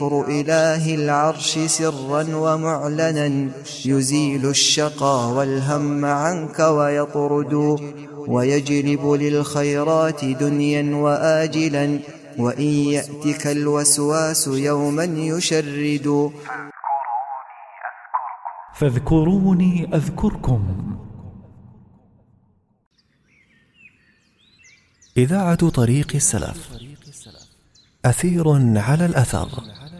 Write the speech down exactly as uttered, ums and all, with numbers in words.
إله العرش سرا ومعلنا، يزيل الشقى والهم عنك ويطرد، ويجلب للخيرات دنيا وآجلا، وإن يأتك الوسواس يوما يشرد. فاذكروني أذكركم. إذاعة طريق السلف، أثير على الأثر.